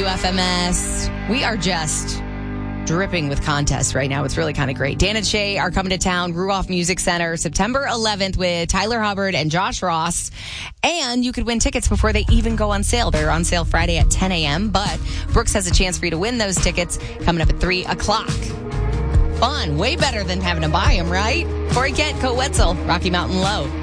WFMS. We are just dripping with contests right now. It's really kind of great. Dan and Shay are coming to town, Ruoff Music Center, September 11th with Tyler Hubbard and Josh Ross. And you could win tickets before they even go on sale. They're on sale Friday at 10 a.m. But Brooks has a chance for you to win those tickets coming up at 3 o'clock. Fun. Way better than having to buy them, right? Corey Kent, Coat Wetzel, Rocky Mountain Low.